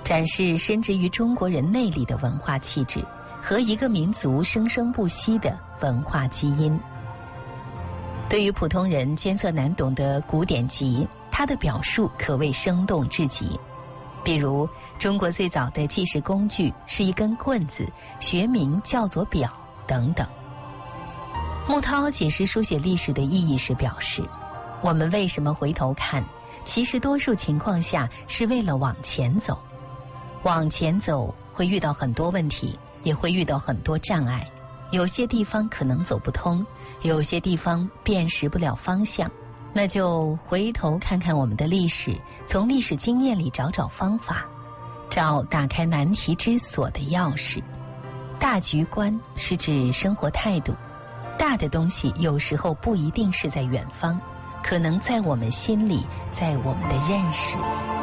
展示深植于中国人内里的文化气质和一个民族生生不息的文化基因。对于普通人艰涩难懂的古典籍，它的表述可谓生动至极。比如中国最早的计时工具是一根棍子，学名叫做表等等。穆涛解释书写历史的意义时表示，我们为什么回头看，其实多数情况下是为了往前走。往前走会遇到很多问题，也会遇到很多障碍，有些地方可能走不通，有些地方辨识不了方向，那就回头看看我们的历史，从历史经验里找找方法，找打开难题之锁的钥匙。大局观是指生活态度，大的东西有时候不一定是在远方，可能在我们心里，在我们的认识里。